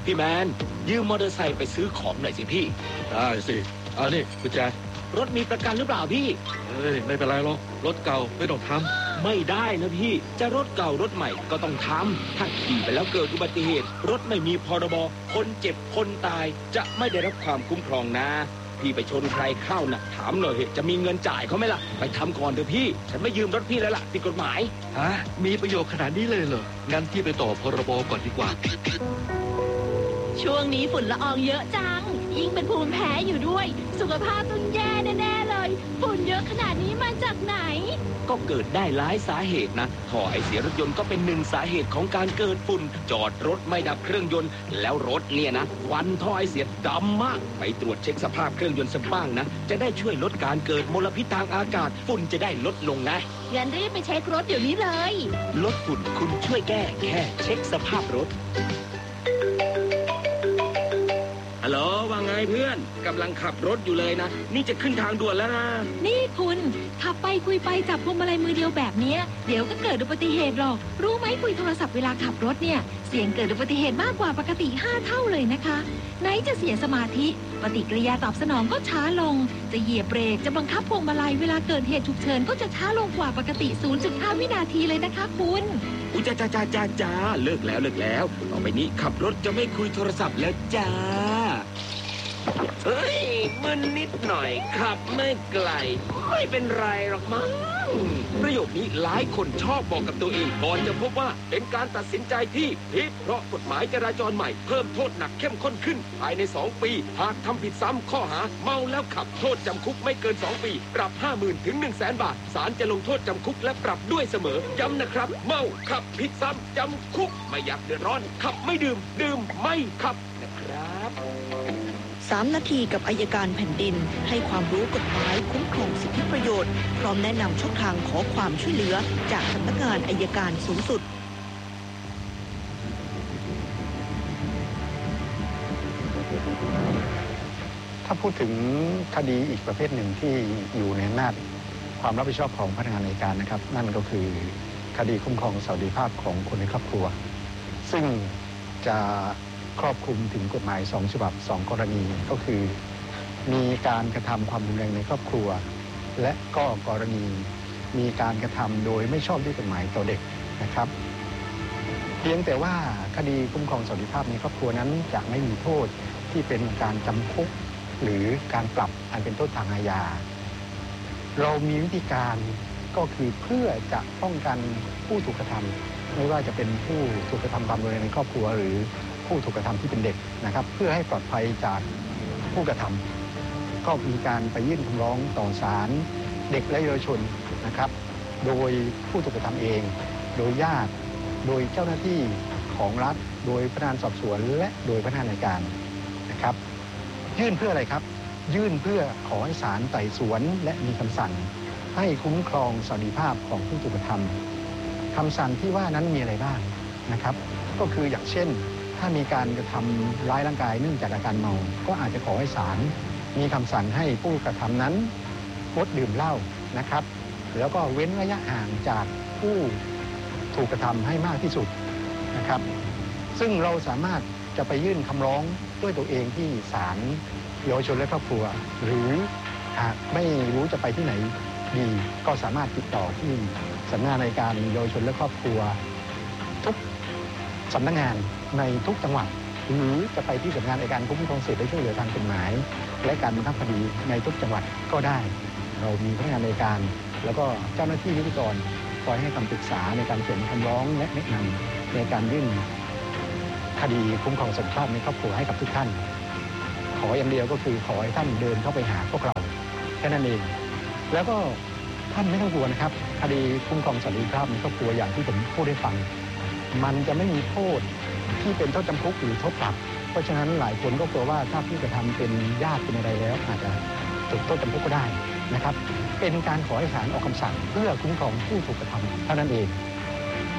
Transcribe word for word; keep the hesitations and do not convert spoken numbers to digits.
พี่แมนยืมมอเตอร์ไซค์ไปซื้อของหน่อยสิพี่ได้สิเอานี่กุญแจรถมีประกันหรือเปล่าพี่เฮ้ยไม่เป็นไรหรอกรถเก่าไม่ต้องทำไม่ได้นะพี่จะรถเก่ารถใหม่ก็ต้องทำถ้าขี่ไปแล้วเกิดอุบัติเหตุรถไม่มีพรบคนเจ็บคนตายจะไม่ได้รับความคุ้มครองนะพี่ไปชนใครเข้านะถามหน่อยจะมีเงินจ่ายเขาไหมล่ะไปทำก่อนเถอะพี่ฉันไม่ยืมรถพี่แล้วล่ะผิดกฎหมายฮะมีประโยชน์ขนาดนี้เลยเหรองั้นพี่ไปต่อพรบก่อนดีกว่าช่วงนี้ฝุ่นละอองเยอะจังยิ่งเป็นภูมิแพ้อยู่ด้วยสุขภาพต้องแย่แน่ๆเลยฝุ่นเยอะขนาดนี้มาจากไหนก็เกิดได้หลายสาเหตุนะท่อไอเสียรถยนต์ก็เป็นหนึ่งสาเหตุของการเกิดฝุ่นจอดรถไม่ดับเครื่องยนต์แล้วรถเนี่ยนะควันท่อไอเสียดำมากไปตรวจเช็คสภาพเครื่องยนต์สักบ้างนะจะได้ช่วยลดการเกิดมลพิษทางอากาศฝุ่นจะได้ลดลงนะงั้นรีบไปเช็ครถเดี๋ยวนี้เลยลดฝุ่นคุณช่วยแก้แค่เช็คสภาพรถฮัลโหลว่าไงเพื่อนกำลังขับรถอยู่เลยนะนี่จะขึ้นทางด่วนแล้วนะนี่คุณขับไปคุยไปจับพวงมาลัยมือเดียวแบบนี้เดี๋ยวก็เกิดอุบัติเหตุหรอกรู้ไหมคุยโทรศัพท์เวลาขับรถเนี่ยเสี่ยงเกิดอุบัติเหตุมากกว่าปกติห้าเท่าเลยนะคะไหนจะเสียสมาธิปฏิกิริยาตอบสนองก็ช้าลงจะเหยียบเบรกจะบังคับพวงมาลัยเวลาเกิดเหตุฉุกเฉินก็จะช้าลงกว่าปกติ ศูนย์จุดห้า วินาทีเลยนะคะคุณอุ้ยจ้าจ้าจ้าจ้าจ้าเลิกแล้วเลิกแล้วต่อไปนี้ขับรถจะไม่คุยโทรศัพท์แล้วจ้าเฮ้ยมึนนิดหน่อยขับไม่ไกลไม่เป็นไรหรอกมั้งประโยคนี้หลายคนชอบบอกกับตัวเองก่อนจะพบว่าเป็นการตัดสินใจที่ผิดเพราะกฎหมายจราจรใหม่เพิ่มโทษหนักเข้มข้นขึ้นภายในสองปีหากทำผิดซ้ำข้อหาเมาแล้วขับโทษจำคุกไม่เกินสองปีปรับ ห้าหมื่น ถึง หนึ่งแสน บาทศาลจะลงโทษจำคุกและปรับด้วยเสมอย้ำนะครับเมาขับผิดซ้ำจำคุกไม่อยากเดือดร้อนขับไม่ดื่มดื่มไม่ขับนะครับสามนาทีกับอัยการแผ่นดินให้ความรู้กฎหมายคุ้มครองสิทธิประโยชน์พร้อมแนะนำช่องทางขอความช่วยเหลือจากสำนักงานอัยการสูงสุดถ้าพูดถึงคดีอีกประเภทหนึ่งที่อยู่ในอำนาจความรับผิดชอบของพนักงานอัยการนะครับนั่นก็คือคดีคุ้มครองสวัสดิภาพของคนในครอบครัวซึ่งจะครอบคลุมถึงกฎหมายสองฉบับสองกรณีก็คือมีการกระทำความรุนแรงในครอบครัวและก็กรณีมีการกระทำโดยไม่ชอบด้วยกฎหมายต่อเด็กนะครับเพียงแต่ว่าคดีคุ้มครองสวัสดิภาพในครอบครัวนั้นจะไม่มีโทษที่เป็นการจำคุกหรือการปรับอันเป็นโทษทางอาญาเรามีวิธีการก็คือเพื่อจะป้องกันผู้ถูกกระทำไม่ว่าจะเป็นผู้ถูกกระทำความรุนแรงในครอบครัวหรือผู้ถูกกระทำที่เป็นเด็กนะครับเพื่อให้ปลอดภัยจากผู้กระทำก็มีการไปยื่นคำร้องต่อศาลเด็กและเยาวชนนะครับโดยผู้ถูกกระทำเองโดยญาติโดยเจ้าหน้าที่ของรัฐโดยพนักงานสอบสวนและโดยพนักงานอัยการนะครับยื่นเพื่ออะไรครับยื่นเพื่อขอให้ศาลไต่สวนและมีคำสั่งให้คุ้มครองสวัสดิภาพของผู้ถูกกระทำคำสั่งที่ว่านั้นมีอะไรบ้างนะครับก็คืออย่างเช่นถ้ามีการกระทำร้ายร่างกายเนื่องจากอาการเมาก็อาจจะขอให้ศาลมีคำสั่งให้ผู้กระทำนั้นงดดื่มเหล้านะครับแล้วก็เว้นระยะห่างจากผู้ถูกกระทำให้มากที่สุดนะครับซึ่งเราสามารถจะไปยื่นคำร้องด้วยตัวเองที่ศาลเยาวชนและครอบครัวหรือหากไม่รู้จะไปที่ไหนดีก็สามารถติดต่อที่สำนักงานอัยการเยาวชนและครอบครัวทุกสำนักงานในทุกจังหวัดหรือจะไปที่สำนักงานอัยการคุ้มครองสิทธิและช่วยเหลือทางกฎหมายและการบังคับคดีในทุกจังหวัดก็ได้เรามีพนักงานอัยการแล้วก็เจ้าหน้าที่นิติกรคอยให้คำปรึกษาในการเขียนคำร้องและแนะนำในการยื่นคดีคุ้มครองสวัสดิภาพในครอบครัวให้กับทุกท่านขออย่างเดียวก็คือขอให้ท่านเดินเข้าไปหาพวกเราแค่นั้นเองแล้วก็ท่านไม่ต้องกลัวนะครับคดีคุ้มครองสวัสดิภาพในครอบครัวอย่างที่ผมพูดให้ฟังมันจะไม่มีโทษที่เป็นโทษจำคุกหรือโทษปรับเพราะฉะนั้นหลายคนก็กลัวว่าถ้าผู้กระทำเป็นญาติเป็นอะไรแล้วอาจจะถูกโทษจำคุกก็ได้นะครับเป็นการขอให้ศาลออกคำสั่งเพื่อคุ้มครองผู้ถูกกระทำเท่านั้นเอง